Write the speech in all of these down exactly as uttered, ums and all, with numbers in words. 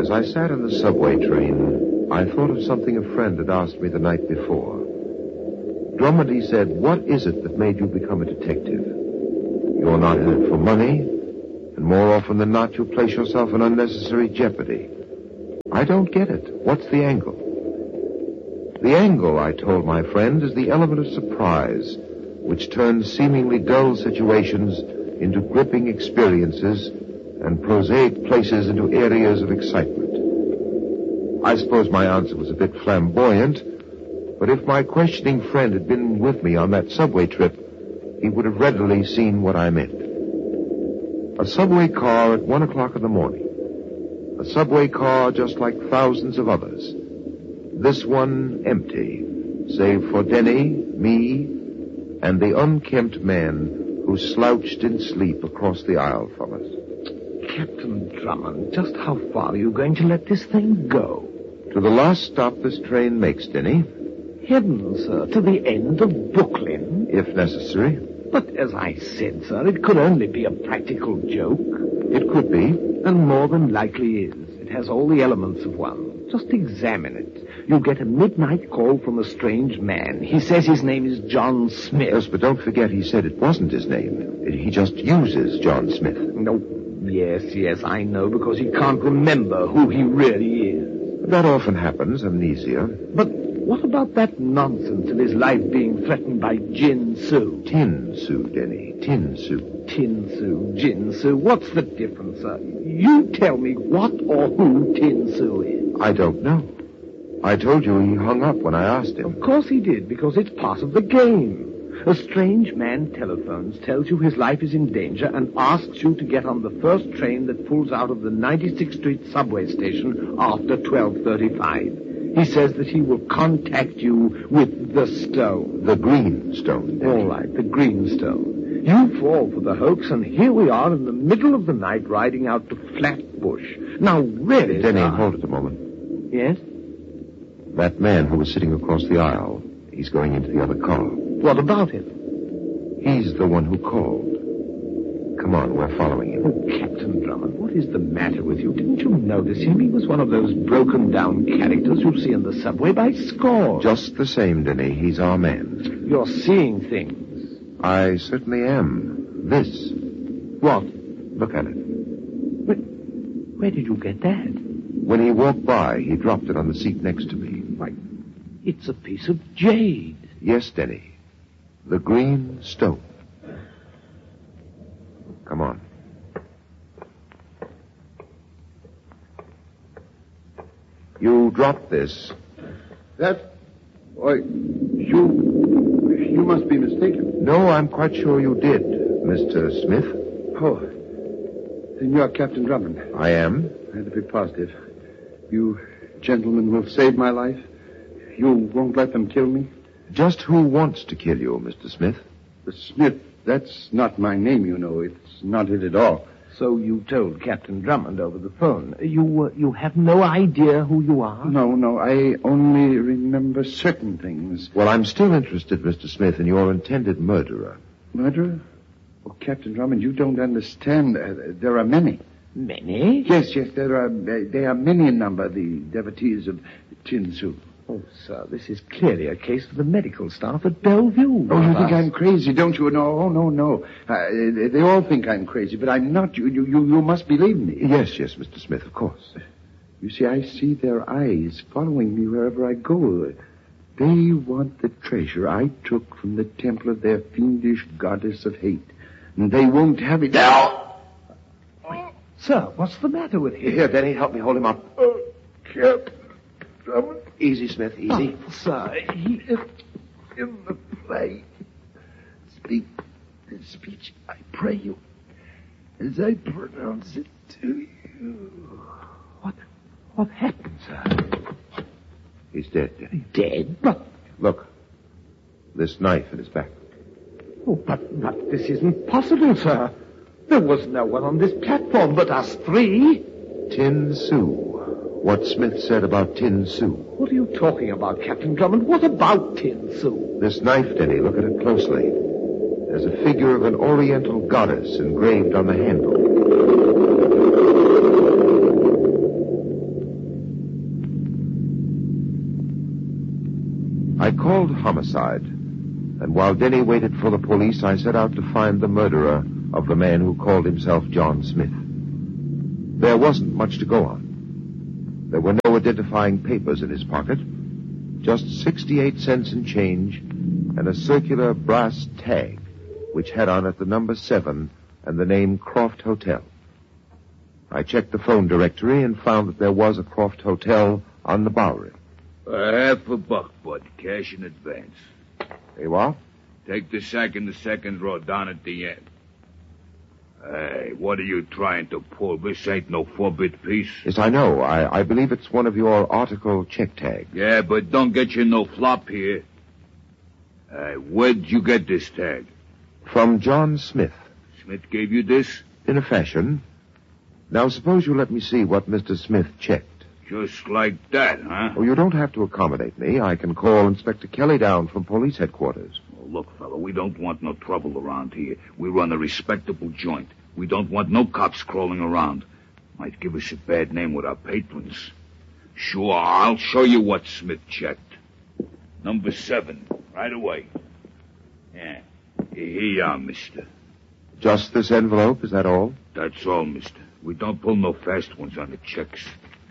As I sat in the subway train, I thought of something a friend had asked me the night before. Drummond, he said, what is it that made you become a detective? You're not in it for money, and more often than not, you place yourself in unnecessary jeopardy. I don't get it. What's the angle? The angle, I told my friend, is the element of surprise, which turns seemingly dull situations into gripping experiences and prosaic places into areas of excitement. I suppose my answer was a bit flamboyant, but if my questioning friend had been with me on that subway trip, he would have readily seen what I meant. A subway car at one o'clock in the morning. A subway car just like thousands of others. This one empty, save for Denny, me, and the unkempt man who slouched in sleep across the aisle from us. Captain Drummond, just how far are you going to let this thing go? To the last stop this train makes, Denny. Heavens, sir, to the end of Brooklyn? If necessary. But as I said, sir, it could only be a practical joke. It could be. And more than likely is. It has all the elements of one. Just examine it. You get a midnight call from a strange man. He says his name is John Smith. Yes, but don't forget he said it wasn't his name. He just uses John Smith. No, yes, yes, I know, because he can't remember who he really is. That often happens, amnesia. But what about that nonsense of his life being threatened by Jin Soo? Tin Soo, Denny. Tin Soo. Tin Soo, Jin Soo. What's the difference, sir? You tell me what or who Tin Soo is. I don't know. I told you he hung up when I asked him. Of course he did, because it's part of the game. A strange man telephones, tells you his life is in danger, and asks you to get on the first train that pulls out of the ninety-sixth Street subway station after twelve thirty-five. He says that he will contact you with the stone. The green stone, Denny. All right, the green stone. You fall for the hoax, and here we are in the middle of the night riding out to Flatbush. Now, really, Denny, sir... hold it a moment. Yes? That man who was sitting across the aisle, he's going into the other car. What about him? He's the one who called. Come on, we're following him. Oh, Captain Drummond, what is the matter with you? Didn't you notice him? He was one of those broken-down characters you see in the subway by scores. Just the same, Denny. He's our man. You're seeing things. I certainly am. This. What? Look at it. Where, where did you get that? When he walked by, he dropped it on the seat next to me. Why, it's a piece of jade. Yes, Denny. The green stone. Come on. You dropped this. That? Why, you... You must be mistaken. No, I'm quite sure you did, Mister Smith. Oh. Then you're Captain Drummond. I am. I had to be positive. You gentlemen will save my life? You won't let them kill me? Just who wants to kill you, Mister Smith? The Smith, that's not my name, you know. It's not it at all. So you told Captain Drummond over the phone. You uh, you have no idea who you are? No, no, I only remember certain things. Well, I'm still interested, Mister Smith, in your intended murderer. Murderer? Oh, Captain Drummond, you don't understand. Uh, there are many. Many? Yes, yes, there are. Uh, they are many in number, the devotees of Tin Soo. Oh, sir, this is clearly a case for the medical staff at Bellevue. Oh, you think I'm crazy, don't you? No, oh, no, no. Uh, they, they all think I'm crazy, but I'm not. You, you, you, you must believe me. Yes, yes, Mister Smith, of course. You see, I see their eyes following me wherever I go. They want the treasure I took from the temple of their fiendish goddess of hate. And they won't have it. Now! Sir, what's the matter with you? Here, Denny, help me hold him up. Oh, Captain Drummond. Easy, Smith, easy. Oh, sir, he... In the play, speak this speech, I pray you, as I pronounce it to you. What, what happened, sir? He's dead, Denny. Dead? But... Look, this knife in his back. Oh, but, but this isn't possible, sir. There was no one on this platform but us three. Tin Soo. What Smith said about Tin Soo. What are you talking about, Captain Drummond? What about Tin Soo? This knife, Denny, look at it closely. There's a figure of an oriental goddess engraved on the handle. I called homicide, and while Denny waited for the police, I set out to find the murderer of the man who called himself John Smith. There wasn't much to go on. There were no identifying papers in his pocket, just sixty-eight cents in change and a circular brass tag which had on it the number seven and the name Croft Hotel. I checked the phone directory and found that there was a Croft Hotel on the Bowery. A half a buck, bud. Cash in advance. Hey, what? Take the sack in the second row down at the end. Hey, what are you trying to pull? This ain't no four-bit piece. Yes, I know. I, I believe it's one of your article check tags. Yeah, but don't get you no flop here. Hey, where'd you get this tag? From John Smith. Smith gave you this? In a fashion. Now, suppose you let me see what Mister Smith checked. Just like that, huh? Oh, you don't have to accommodate me. I can call Inspector Kelly down from police headquarters. Oh, look, fella, we don't want no trouble around here. We run a respectable joint. We don't want no cops crawling around. Might give us a bad name with our patrons. Sure, I'll show you what Smith checked. Number seven, right away. Yeah, here you are, mister. Just this envelope, is that all? That's all, mister. We don't pull no fast ones on the checks.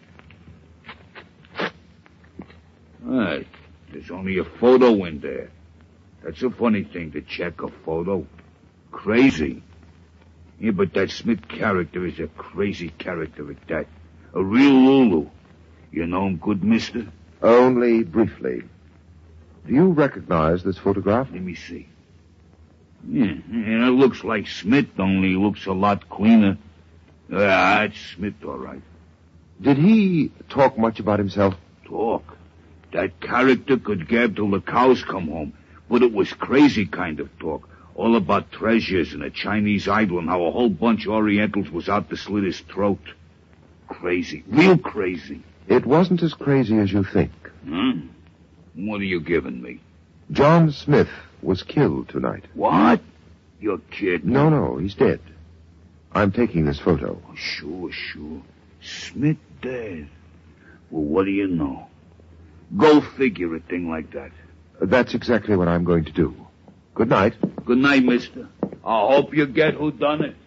Right. There's only a photo in there. That's a funny thing to check a photo. Crazy. Yeah, but that Smith character is a crazy character at that. A real Lulu. You know him good, mister? Only briefly. Do you recognize this photograph? Let me see. Yeah, yeah, it looks like Smith, only he looks a lot cleaner. Ah, it's Smith, all right. Did he talk much about himself? Talk? That character could gab till the cows come home. But it was crazy kind of talk. All about treasures and a Chinese idol and how a whole bunch of Orientals was out to slit his throat. Crazy. Real crazy. It wasn't as crazy as you think. Hmm? What are you giving me? John Smith was killed tonight. What? You're kidding. No, no, he's dead. I'm taking this photo. Oh, sure, sure. Smith dead. Well, what do you know? Go figure a thing like that. That's exactly what I'm going to do. Good night. Good night, mister. I hope you get who done it.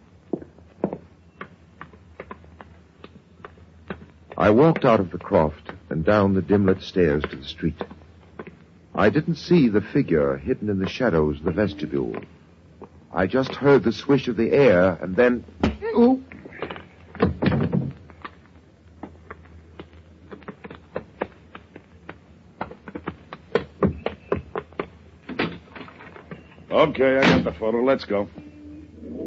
I walked out of the Croft and down the dim-lit stairs to the street. I didn't see the figure hidden in the shadows of the vestibule. I just heard the swish of the air, and then... Oh! Okay, I got the photo. Let's go.